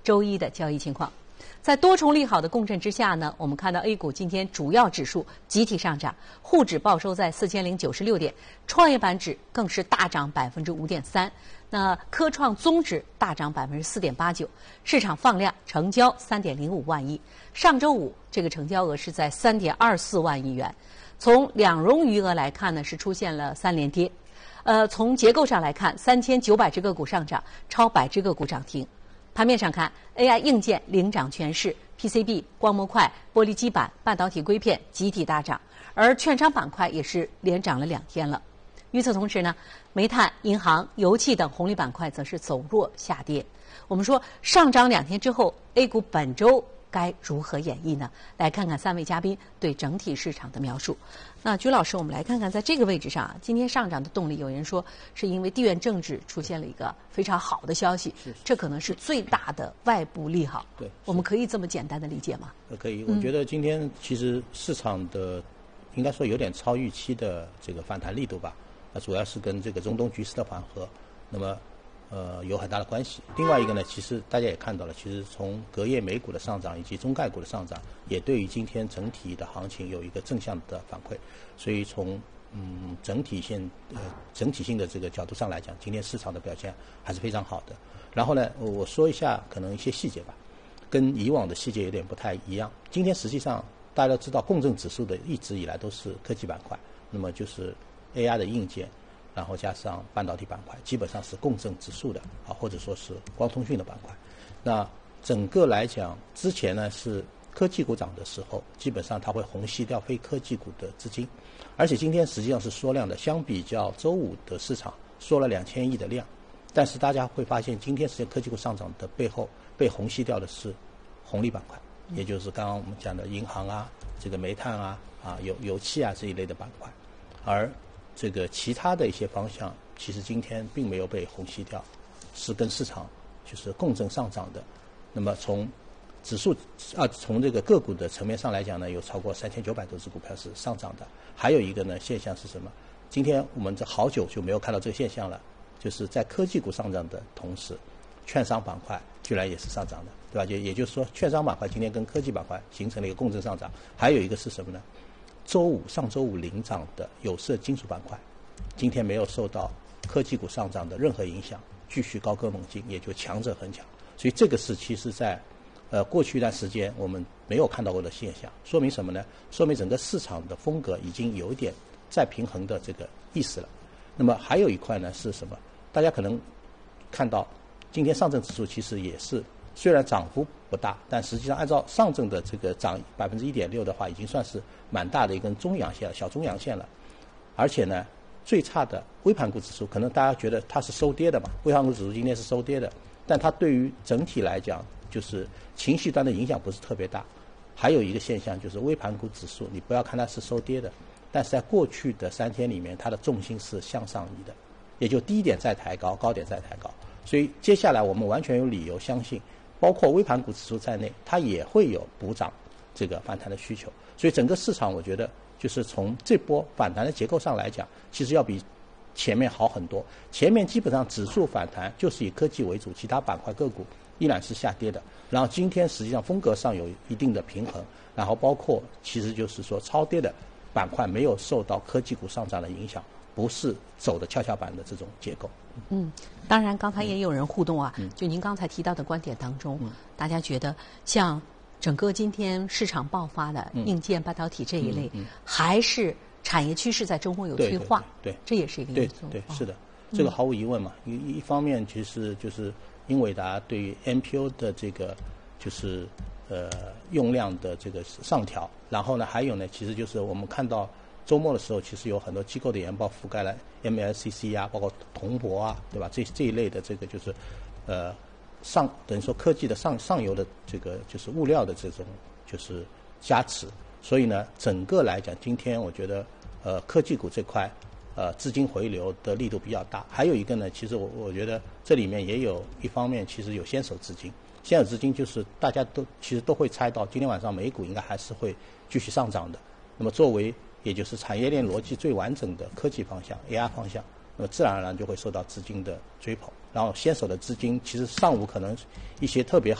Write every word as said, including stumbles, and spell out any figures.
周一的交易情况。在多重利好的共振之下呢，我们看到 A 股今天主要指数集体上涨，沪指报收在四千零九十六点，创业板指更是大涨百分之五点三，那科创综指大涨百分之四点八九，市场放量成交三点零五万亿，上周五这个成交额是在三点二四万亿元。从两融余额来看呢，是出现了三连跌。呃，从结构上来看，三千九百只个股上涨，超百只个股涨停。盘面上看 ，A I 硬件领涨全市 ，P C B、光模块、玻璃基板、半导体硅片集体大涨，而券商板块也是连涨了两天了。与此同时呢，煤炭、银行、油气等红利板块则是走弱下跌。我们说上涨两天之后 ，A 股本周该如何演绎呢？来看看三位嘉宾对整体市场的描述。那鞠老师，我们来看看在这个位置上啊，今天上涨的动力，有人说是因为地缘政治出现了一个非常好的消息， 是是这可能是最大的外部利好。 对， 我们可以这么简单的理解吗？ 可以，我觉得今天其实市场的应该说有点超预期的这个反弹力度吧，那主要是跟这个中东局势的缓和，那么呃有很大的关系。另外一个呢，其实大家也看到了，其实从隔夜美股的上涨以及中概股的上涨，也对于今天整体的行情有一个正向的反馈。所以从嗯整体性呃整体性的这个角度上来讲，今天市场的表现还是非常好的。然后呢，我说一下可能一些细节吧，跟以往的细节有点不太一样。今天实际上大家都知道，共振指数的一直以来都是科技板块，那么就是 A I 的硬件，然后加上半导体板块，基本上是共振指数的啊，或者说是光通讯的板块。那整个来讲，之前呢是科技股涨的时候，基本上它会虹吸掉非科技股的资金，而且今天实际上是缩量的，相比较周五的市场缩了两千亿的量，但是大家会发现，今天实际上科技股上涨的背后被虹吸掉的是红利板块，也就是刚刚我们讲的银行啊、这个煤炭啊、啊油油气啊这一类的板块，而这个其他的一些方向，其实今天并没有被虹吸掉，是跟市场就是共振上涨的。那么从指数啊，从这个个股的层面上来讲呢，有超过三千九百多只股票是上涨的。还有一个呢现象是什么？今天我们这好久就没有看到这个现象了，就是在科技股上涨的同时，券商板块居然也是上涨的，对吧？也也就是说，券商板块今天跟科技板块形成了一个共振上涨。还有一个是什么呢？周五上周五领涨的有色金属板块，今天没有受到科技股上涨的任何影响，继续高歌猛进，也就强者恒强。所以这个是其实在呃过去一段时间我们没有看到过的现象，说明什么呢？说明整个市场的风格已经有一点再平衡的这个意思了。那么还有一块呢是什么？大家可能看到今天上证指数其实也是虽然涨幅不大，但实际上按照上证的这个涨百分之一点六的话，已经算是蛮大的一根中阳线了，小中阳线了。而且呢，最差的微盘股指数，可能大家觉得它是收跌的嘛，微盘股指数今天是收跌的，但它对于整体来讲，就是情绪端的影响不是特别大。还有一个现象就是微盘股指数，你不要看它是收跌的，但是在过去的三天里面，它的重心是向上移的，也就低点再抬高，高点再抬高。所以接下来我们完全有理由相信，包括微盘股指数在内，它也会有补涨这个反弹的需求。所以整个市场我觉得就是从这波反弹的结构上来讲，其实要比前面好很多。前面基本上指数反弹就是以科技为主，其他板块个股依然是下跌的。然后今天实际上风格上有一定的平衡，然后包括其实就是说超跌的板块没有受到科技股上涨的影响，不是走的跷跷板的这种结构。 嗯，当然刚才也有人互动啊，嗯、就您刚才提到的观点当中，嗯、大家觉得像整个今天市场爆发的硬件、半导体这一类，嗯嗯嗯、还是产业趋势在周末有催化， 对，对对对这也是一个因素。 对对，是的，这个毫无疑问嘛。一、嗯、一方面其实就是英伟达对于 M P U 的这个就是呃用量的这个上调，然后呢还有呢，其实就是我们看到周末的时候，其实有很多机构的研报覆盖了 M L C C 啊，包括铜箔啊，对吧？这这一类的这个就是呃上等于说科技的上上游的这个就是物料的这种就是加持。所以呢，整个来讲，今天我觉得呃科技股这块呃资金回流的力度比较大。还有一个呢，其实我我觉得这里面也有一方面，其实有先手资金。先手资金就是大家都其实都会猜到，今天晚上美股应该还是会继续上涨的。那么作为也就是产业链逻辑最完整的科技方向 A R 方向，那么自然而然就会受到资金的追捧。然后先手的资金其实上午可能一些特别